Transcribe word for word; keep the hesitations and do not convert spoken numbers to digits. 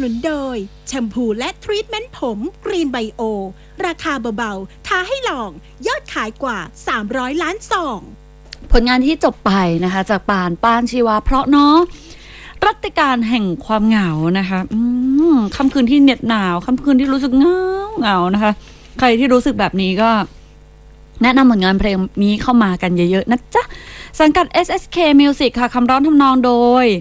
นุนโดยแชมพูและทรีทเมนต์ผมกรีนไบโอราคาเบาๆท้าให้ลองยอดขายกว่าสามร้อยล้านซองผลงานที่จบไปนะคะจากปานป้านชีวาเพราะเนาะรัติการแห่งความเหงานะคะอืมค่ำคืนที่เหน็บหนาวค่ำคืนที่รู้สึกเหงาเหงานะคะใครที่รู้สึกแบบนี้ก็แนะนำผลงานเพลงนี้เข้ามากันเยอะๆนะจ๊ะสังกัด เอส เอส เค Music ค่ะคำร้องทำนองโดย